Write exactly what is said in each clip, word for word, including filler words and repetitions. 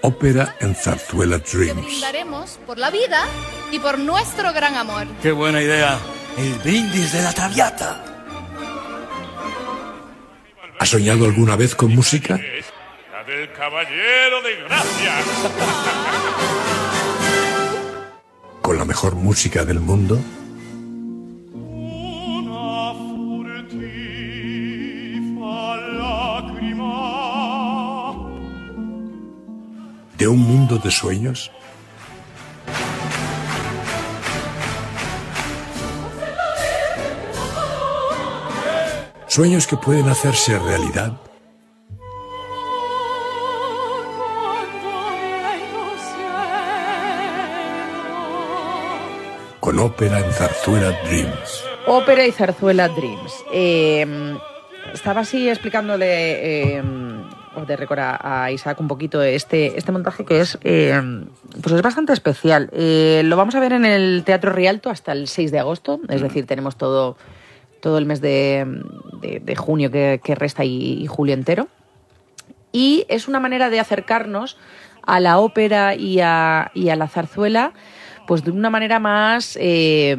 Ópera en Zarzuela Dreams. Brindaremos por la vida y por nuestro gran amor. ¡Qué buena idea! El brindis de la Traviata. ¿Has soñado alguna vez con música? La del Caballero de Gracia. ¿Con la mejor música del mundo? Una furtiva lágrima. ¿De un mundo de sueños? Sueños que pueden hacerse realidad. Con Ópera en Zarzuela Dreams. Ópera y Zarzuela Dreams. Eh, estaba así explicándole eh, de récord a Isaac un poquito este, este montaje que es, eh, pues es bastante especial. Eh, lo vamos a ver en el Teatro Rialto hasta el seis de agosto, es decir, tenemos todo... todo el mes de, de, de junio que, que resta y, y julio entero. Y es una manera de acercarnos a la ópera y a, y a la zarzuela pues de una manera más eh,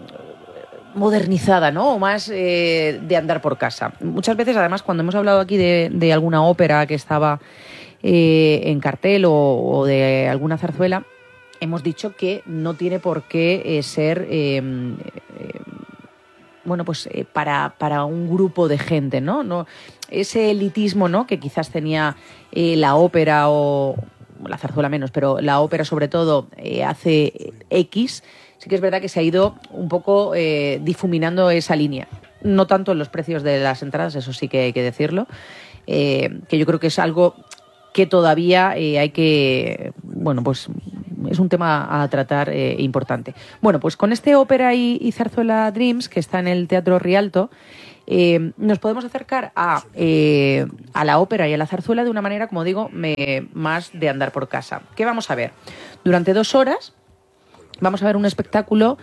modernizada, ¿no? O más eh, de andar por casa. Muchas veces, además, cuando hemos hablado aquí de, de alguna ópera que estaba eh, en cartel o, o de alguna zarzuela, hemos dicho que no tiene por qué eh, ser... Eh, eh, bueno, pues eh, para, para un grupo de gente, ¿no? no ese elitismo, ¿no?, que quizás tenía eh, la ópera o la zarzuela menos, pero la ópera sobre todo eh, hace X, sí que es verdad que se ha ido un poco eh, difuminando esa línea. No tanto en los precios de las entradas, eso sí que hay que decirlo, eh, que yo creo que es algo que todavía eh, hay que, bueno, pues es un tema a tratar eh, importante. Bueno, pues con este Ópera y, y Zarzuela Dreams, que está en el Teatro Rialto, eh, nos podemos acercar a, eh, a la ópera y a la zarzuela de una manera, como digo, me, más de andar por casa. ¿Qué vamos a ver? Durante dos horas vamos a ver un espectáculo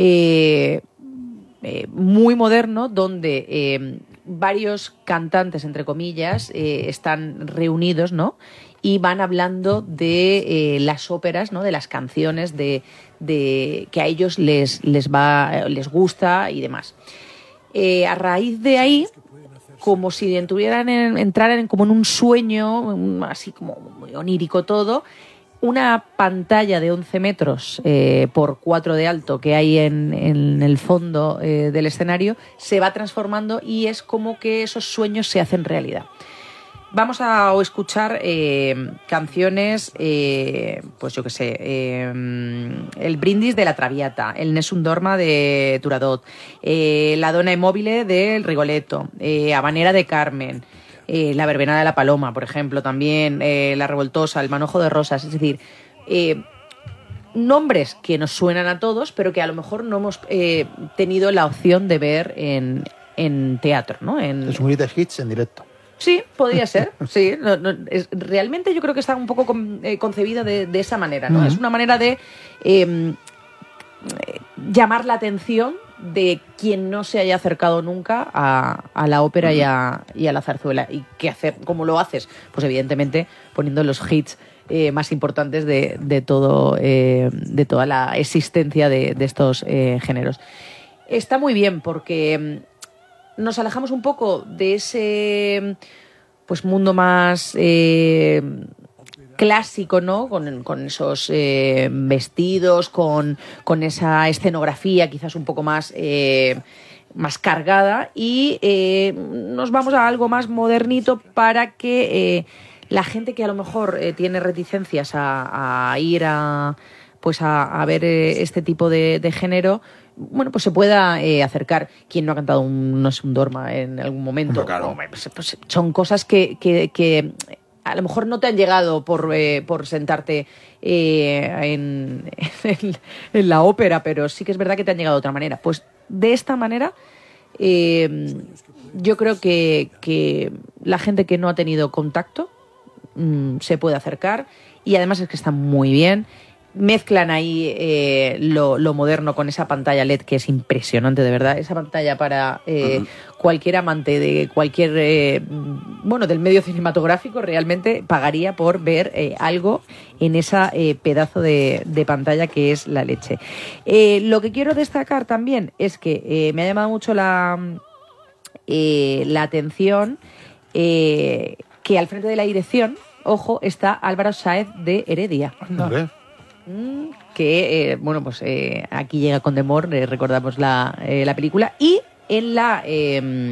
eh, eh, muy moderno donde eh, varios cantantes, entre comillas, eh, están reunidos, ¿no?, y van hablando de eh, las óperas, ¿no?, de las canciones de, de que a ellos les, les va, les gusta y demás. Eh, a raíz de ahí, como si entuvieran en, entraran como en un sueño, un, así como muy onírico todo, una pantalla de once metros eh, por cuatro de alto que hay en, en el fondo eh, del escenario se va transformando y es como que esos sueños se hacen realidad. Vamos a escuchar eh, canciones, eh, pues yo qué sé, eh, el Brindis de la Traviata, el Nessun Dorma de Turandot, eh, la Donna e Mobile del Rigoletto, eh, Habanera de Carmen, eh, la Verbena de la Paloma, por ejemplo, también, eh, la Revoltosa, el Manojo de Rosas, es decir, eh, nombres que nos suenan a todos, pero que a lo mejor no hemos eh, tenido la opción de ver en, en teatro, ¿no? En, es un greatest hits en directo. Sí, podría ser, sí. No, no, es, realmente yo creo que está un poco con, eh, concebida de, de esa manera, ¿no? Uh-huh. Es una manera de eh, llamar la atención de quien no se haya acercado nunca a, a la ópera uh-huh. y, a, y a la zarzuela. ¿Y qué hacer? ¿Cómo lo haces? Pues evidentemente poniendo los hits eh, más importantes de, de, todo, eh, de toda la existencia de, de estos eh, géneros. Está muy bien porque... nos alejamos un poco de ese pues mundo más eh, clásico, ¿no? Con, con esos eh, vestidos, con, con esa escenografía quizás un poco más, eh, más cargada y eh, nos vamos a algo más modernito para que eh, la gente que a lo mejor eh, tiene reticencias a, a ir a, pues a, a ver eh, este tipo de, de género, bueno, pues se pueda eh, acercar. Quien no ha cantado un, no sé, un Dorma en algún momento. Claro. O, pues, pues, son cosas que, que, que a lo mejor no te han llegado por, eh, por sentarte eh, en, en, en la ópera, pero sí que es verdad que te han llegado de otra manera. Pues de esta manera eh, yo creo que, que la gente que no ha tenido contacto mmm, se puede acercar y además es que está muy bien. mezclan ahí eh, lo, lo moderno con esa pantalla L E D que es impresionante, de verdad. Esa pantalla para eh, uh-huh. cualquier amante de cualquier, eh, bueno, del medio cinematográfico realmente pagaría por ver eh, algo en esa eh, pedazo de, de pantalla que es la leche. Eh, lo que quiero destacar también es que eh, me ha llamado mucho la, eh, la atención eh, que al frente de la dirección, ojo, está Álvaro Sáez de Heredia. ¿Qué? Que, eh, bueno, pues eh, aquí llega con Demor, eh, recordamos la, eh, la película, y en la eh,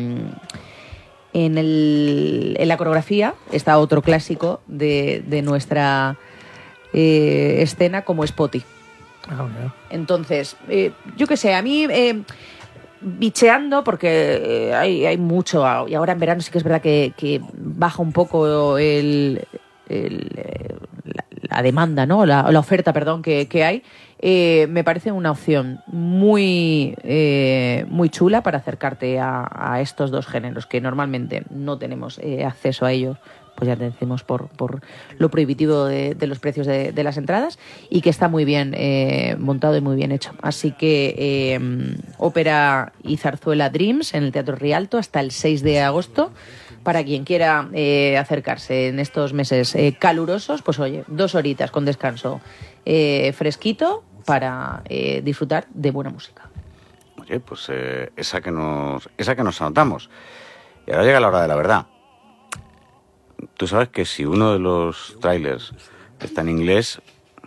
en, el, en la coreografía está otro clásico de, de nuestra eh, escena como Spotty. Ah, okay. Entonces, eh, yo qué sé, a mí... Eh, bicheando, porque hay, hay mucho, y ahora en verano sí que es verdad que, que baja un poco el, el, la, la demanda, ¿no? La, la oferta, perdón, que, que hay. Eh, me parece una opción muy, eh, muy chula para acercarte a, a estos dos géneros que normalmente no tenemos eh, acceso a ellos, pues ya te decimos por, por lo prohibitivo de, de los precios de, de las entradas, y que está muy bien eh, montado y muy bien hecho. Así que eh, ópera y zarzuela Dreams en el Teatro Rialto hasta el seis de agosto. Para quien quiera eh, acercarse en estos meses eh, calurosos, pues oye, dos horitas con descanso eh, fresquito para eh, disfrutar de buena música. Oye, pues eh, esa que nos esa que nos anotamos. Y ahora llega la hora de la verdad. Tú sabes que si uno de los trailers está en inglés...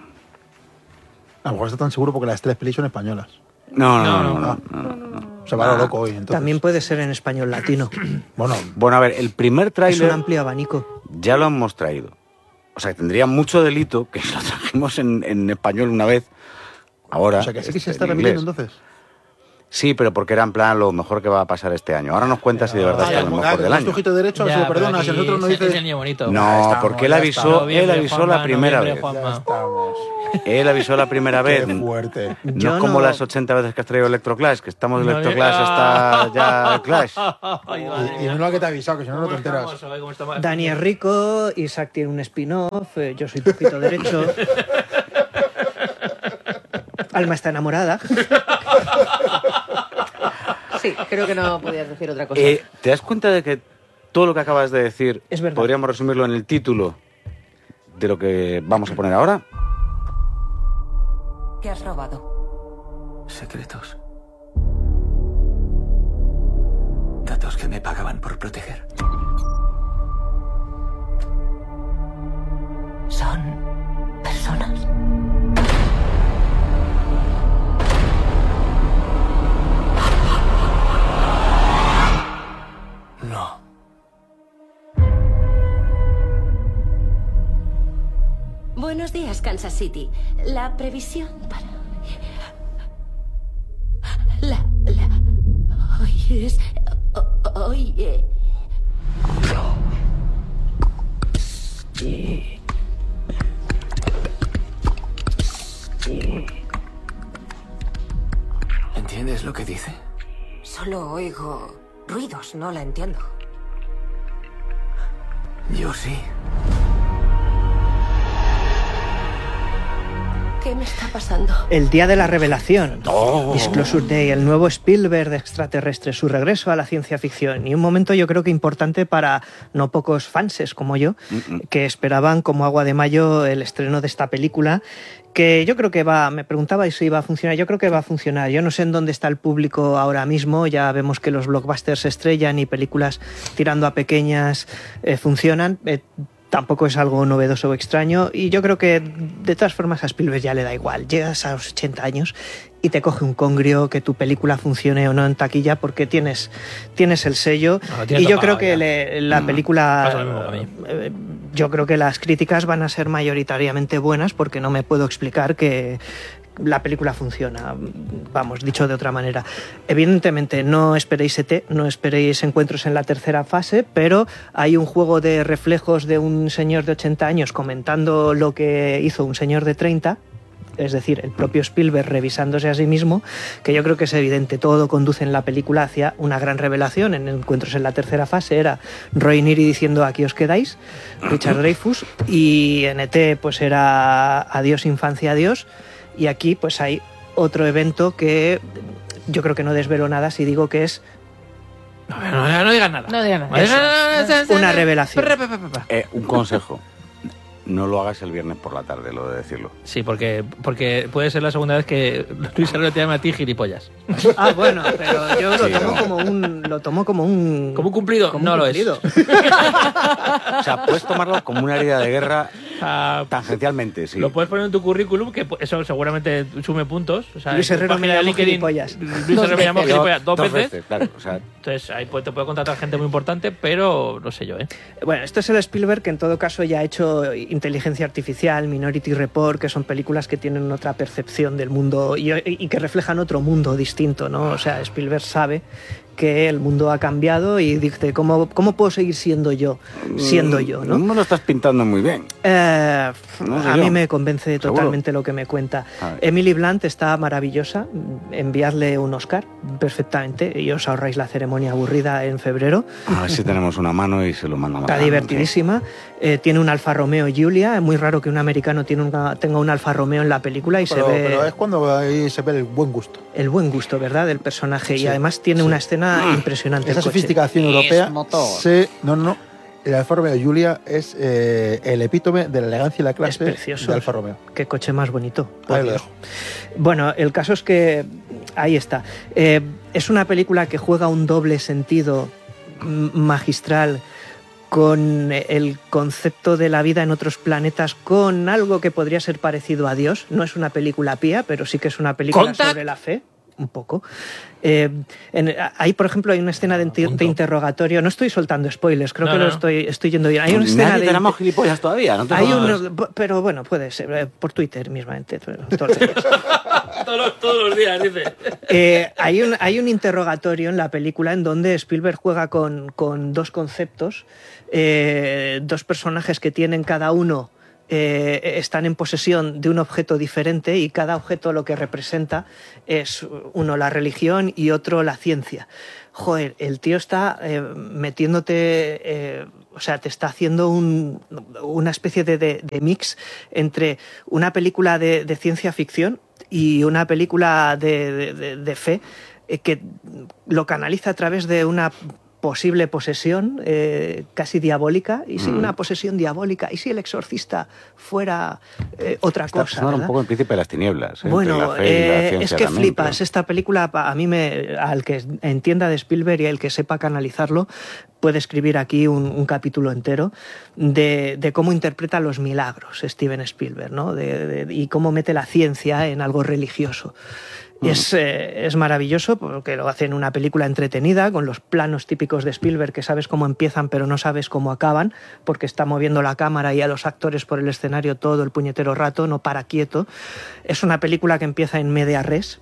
A lo mejor está tan seguro porque las tres pelis son españolas. No, no, no. no, no, no, no, no. Se va lo loco hoy, entonces. También puede ser en español latino. Bueno, bueno, a ver, el primer tráiler... Es un amplio abanico. Ya lo hemos traído. O sea, tendría mucho delito que lo trajimos en, en español una vez. Ahora... O sea, que sí que se está en repitiendo, inglés. entonces. Sí, pero porque era en plan lo mejor que va a pasar este año. Ahora nos cuenta si de verdad está lo mejor del año. Tu ojito derecho, se lo perdonas, y nosotros nos dices... No, porque él avisó, él avisó la primera vez. Él avisó la primera vez. Qué fuerte. No es como las ochenta veces que has traído Electroclash, que estamos de Electroclash hasta ya Clash. Y no es que te ha avisado, que si no, no te enteras. Dani es rico, Isaac tiene un spin-off, eh, yo soy tu ojito derecho. Alma está enamorada. Sí, creo que no podías decir otra cosa. Eh, ¿Te das cuenta de que todo lo que acabas de decir es verdad? Podríamos resumirlo en el título de lo que vamos a poner ahora? ¿Qué has robado? Secretos. Datos que me pagaban por proteger. ¿Son personas? No. Buenos días, Kansas City. La previsión para... La... la... Hoy es... Hoy... Eh... Sí. Sí. ¿Entiendes lo que dice? Solo oigo ruidos, no la entiendo. Yo sí. ¿Qué me está pasando? El día de la revelación. Oh. Disclosure Day, el nuevo Spielberg de extraterrestres, su regreso a la ciencia ficción. Y un momento yo creo que importante para no pocos fanses como yo, Mm-mm. que esperaban como agua de mayo el estreno de esta película, que yo creo que va, me preguntabais si iba a funcionar, yo creo que va a funcionar. Yo no sé en dónde está el público ahora mismo, ya vemos que los blockbusters se estrellan y películas tirando a pequeñas eh, funcionan. Eh, Tampoco es algo novedoso o extraño, y yo creo que de todas formas a Spielberg ya le da igual. Llegas a los ochenta años y te coge un congrio que tu película funcione o no en taquilla porque tienes, tienes el sello. No, y yo creo que le, la película... Eh, yo creo que las críticas van a ser mayoritariamente buenas porque no me puedo explicar que... la película funciona, vamos, dicho de otra manera. Evidentemente no esperéis E T, no esperéis encuentros en la tercera fase, pero hay un juego de reflejos de un señor de ochenta años comentando lo que hizo un señor de treinta, es decir, el propio Spielberg revisándose a sí mismo, que yo creo que es evidente, todo conduce en la película hacia una gran revelación. En Encuentros en la tercera fase era Roy Neary diciendo aquí os quedáis, Richard Dreyfuss, y en E T pues era adiós infancia, adiós, y aquí pues hay otro evento que yo creo que no desvelo nada si digo que es No, no, no digas nada. No digas nada. Eso, una revelación. Eh, un consejo. No lo hagas el viernes por la tarde, lo de decirlo. Sí, porque, porque puede ser la segunda vez que Luis Herrero te llama a ti gilipollas. Ah, bueno, pero yo lo Sí, tomo no. como un lo tomo como un ¿Como un cumplido? como no un lo cumplido. es. O sea, puedes tomarlo como una herida de guerra Ah, tangencialmente, sí. Lo puedes poner en tu currículum, que eso seguramente sume puntos. O sea, Luis en tu Herrero me página de llamó LinkedIn, gilipollas. Luis Herrero me llamó Yo- gilipollas dos, veces. claro. O sea, Entonces ahí pues, te puede contratar gente muy importante, pero no sé yo, ¿eh? Bueno, esto es el Spielberg que en todo caso ya ha hecho Inteligencia Artificial, Minority Report, que son películas que tienen otra percepción del mundo y, y que reflejan otro mundo distinto, ¿no? O sea, Spielberg sabe que el mundo ha cambiado y dice, ¿cómo, cómo puedo seguir siendo yo? Siendo yo, ¿no? No me lo estás pintando muy bien. Eh, No sé a yo. mí me convence ¿Seguro? totalmente lo que me cuenta. A ver. Emily Blunt está maravillosa. Enviadle un Oscar perfectamente y os ahorráis la ceremonia aburrida en febrero. A ver si tenemos una mano y se lo mandamos. Está a- divertidísima. Eh, tiene un Alfa Romeo Giulia. Es muy raro que un americano tiene una- tenga un Alfa Romeo en la película y Pero, se ve pero es cuando ahí se ve el buen gusto. el buen gusto, ¿verdad?, del personaje. Sí, y además tiene sí. una escena impresionante. Esa el coche. sofisticación europea. Es motor. Se, no, no, no. El Alfa Romeo Giulia es eh, el epítome de la elegancia y la Es clase precioso. de Alfa Romeo. Qué coche más bonito. por Ahí lo Dios. dejo. Bueno, el caso es que ahí está. Eh, es una película que juega un doble sentido m- magistral con el concepto de la vida en otros planetas, con algo que podría ser parecido a Dios. No es una película pía, pero sí que es una película ¿Contact? sobre la fe. Un poco. Eh, en- hay, por ejemplo, hay una escena de, inter- de interrogatorio. No estoy soltando spoilers, creo No, que no, lo no. estoy, estoy yendo bien. Hay una escena Nadie de. te llamamos gilipollas todavía, ¿no te Hay jodas. un- pero bueno, puede ser, eh, por Twitter mismamente. todos los días. todos, los, todos los días, dice. Eh, hay, un, hay un interrogatorio en la película en donde Spielberg juega con, con dos conceptos, eh, dos personajes que tienen cada uno, eh, están en posesión de un objeto diferente y cada objeto lo que representa es uno la religión y otro la ciencia. Joder, el tío está eh, metiéndote, eh, o sea, te está haciendo un- una especie de, de- de mix entre una película de, de ciencia ficción y una película de, de- de- de fe eh, que lo canaliza a través de una posible posesión eh, casi diabólica, y si Mm. una posesión diabólica, y si el exorcista fuera eh, otra Está cosa. sonando un ¿verdad? poco el príncipe de las tinieblas. ¿eh? Bueno, Entre la fe y la eh, ciencia es que también, flipas. pero- Esta película, pa- a mí, me, al que entienda de Spielberg y el que sepa canalizarlo, puede escribir aquí un, un capítulo entero de, de cómo interpreta los milagros Steven Spielberg, ¿no? De- de- y cómo mete la ciencia en algo religioso. Y es, eh, es maravilloso porque lo hace en una película entretenida, con los planos típicos de Spielberg que sabes cómo empiezan pero no sabes cómo acaban, porque está moviendo la cámara y a los actores por el escenario todo el puñetero rato, no para quieto. Es una película que empieza en media res.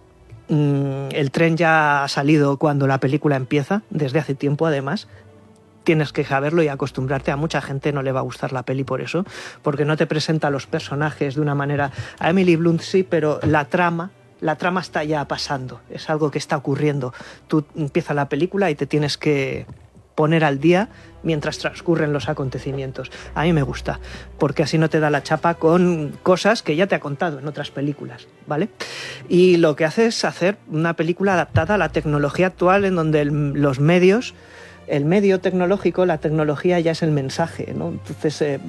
Mm, el tren ya ha salido cuando la película empieza, desde hace tiempo además. Tienes que saberlo y acostumbrarte. A mucha gente no le va a gustar la peli por eso, porque no te presenta a los personajes de una manera... A Emily Blunt sí, pero la trama... La trama está ya pasando, es algo que está ocurriendo. Tú empieza la película y te tienes que poner al día mientras transcurren los acontecimientos. A mí me gusta, porque así no te da la chapa con cosas que ya te ha contado en otras películas, ¿vale? Y lo que hace es hacer una película adaptada a la tecnología actual, en donde el- los medios, el medio tecnológico, la tecnología ya es el mensaje, ¿no? Entonces... eh,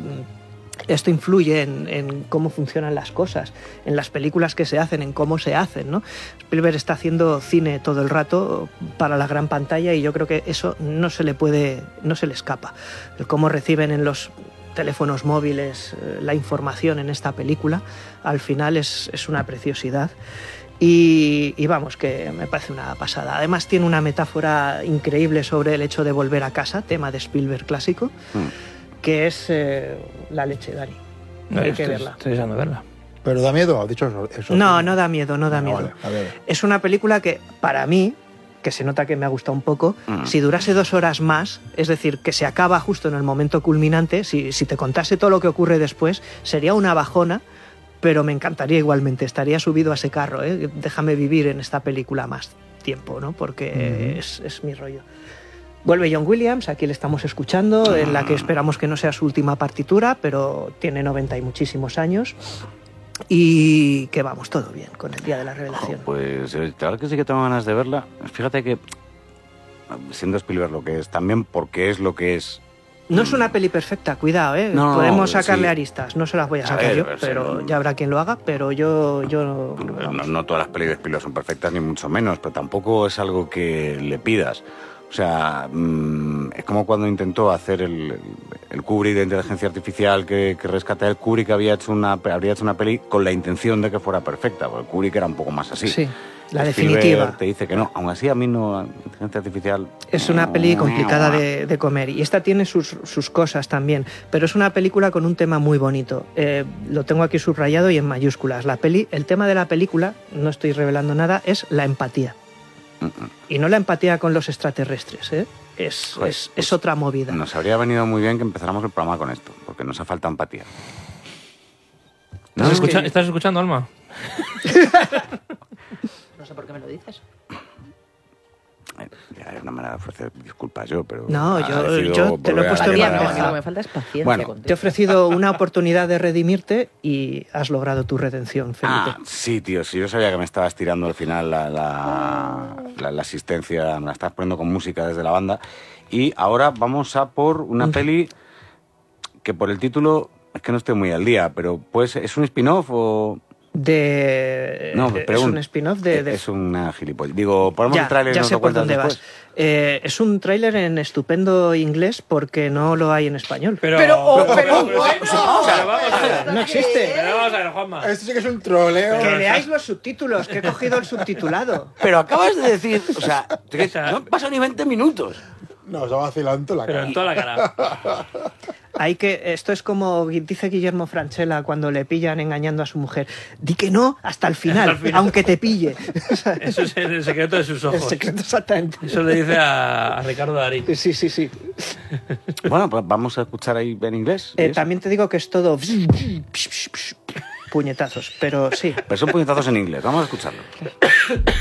esto influye en, en cómo funcionan las cosas, en las películas que se hacen, en cómo se hacen, ¿no? Spielberg está haciendo cine todo el rato para la gran pantalla y yo creo que eso no se le puede, no se le escapa. El cómo reciben en los teléfonos móviles eh, la información en esta película, al final es, es una preciosidad. Y, y vamos, que me parece una pasada. Además tiene una metáfora increíble sobre el hecho de volver a casa, tema de Spielberg clásico. Mm. Que es eh, la leche, Dani. No, Hay estoy, que verla. estoy deseando verla. Pero da miedo, has dicho eso. eso No, no da miedo, no da Ah, miedo. vale, a ver. Es una película que, para mí, que se nota que me ha gustado un poco, Mm. si durase dos horas más, es decir, que se acaba justo en el momento culminante, si, si te contase todo lo que ocurre después, sería una bajona, pero me encantaría igualmente, estaría subido a ese carro, ¿eh? Déjame vivir en esta película más tiempo, ¿no? Porque uh-huh. es, es mi rollo. Vuelve John Williams, aquí le estamos escuchando, en la que esperamos que no sea su última partitura, pero tiene noventa y muchísimos años. Y que vamos, todo bien con el Día de la Revelación. Oh, pues la verdad que sí que tengo ganas de verla. Fíjate que, siendo Spielberg lo que es, también porque es lo que es. No es una peli perfecta, cuidado, ¿eh? No, podemos no, sacarle sí. aristas, no se las voy a sacar a ver, yo, a ver, pero sí. ya habrá quien lo haga, pero yo... yo no, no todas las pelis de Spielberg son perfectas, ni mucho menos, pero tampoco es algo que le pidas. O sea, mmm, es como cuando intentó hacer el, el Kubrick de inteligencia artificial que, que rescata el Kubrick, había hecho una, habría hecho una peli con la intención de que fuera perfecta, porque el Kubrick era un poco más así. Sí, la Spielberg definitiva. Te dice que no, aún así a mí no, la inteligencia artificial... Es una peli complicada de, de comer y esta tiene sus, sus cosas también, pero es una película con un tema muy bonito. Eh, lo tengo aquí subrayado y en mayúsculas. La peli, el tema de la película, no estoy revelando nada, es la empatía. Y no la empatía con los extraterrestres, ¿eh? Es, Joder, es, pues es otra movida. Nos habría venido muy bien que empezáramos el programa con esto, porque nos ha falta empatía. ¿Estás, No, escucha- que- ¿Estás escuchando, Alma? No sé por qué me lo dices. Eh, ya es una manera de ofrecer disculpas yo, pero... No, yo- decido yo te lo he volver a puesto en llamar a- bandeja. Lo que me falta es paciencia Bueno, contigo. Te he ofrecido una oportunidad de redimirte y has logrado tu redención, Felipe. Ah, sí, tío, sí, yo sabía que me estabas tirando al final la, la, la, la asistencia, me la estabas poniendo con música desde la banda. Y ahora vamos a por una peli que por el título es que no estoy muy al día, pero pues ¿es un spin-off o...? De... No, es pregunto. un spin-off de... de- Es una gilipollas. Digo, ponemos Ya, el tráiler y ya nos sé lo por cuentas dónde después. vas. Eh, es un tráiler en estupendo inglés porque no lo hay en español. Pero, Pero, oh, pero pero, bueno. pero vamos a ver. No existe. Pero vamos a ver, Juanma. Esto sí que es un troleo. Que leáis los subtítulos, que he cogido el subtitulado. Pero acabas de decir, o sea, que Esa- no han pasado ni veinte minutos. No, os ha vacilado la Pero cara. en toda la cara. Hay que, esto es como dice Guillermo Francella cuando le pillan engañando a su mujer. Di que no hasta el final, Hasta el final. aunque te pille. Eso es el secreto de sus El ojos. secreto exactamente. Eso le dice a, a Ricardo Darín. Sí, sí, sí. Bueno, pues vamos a escuchar ahí en inglés. Eh, ¿sí? también te digo que es todo puñetazos, pero sí. Pero son puñetazos en inglés, vamos a escucharlo.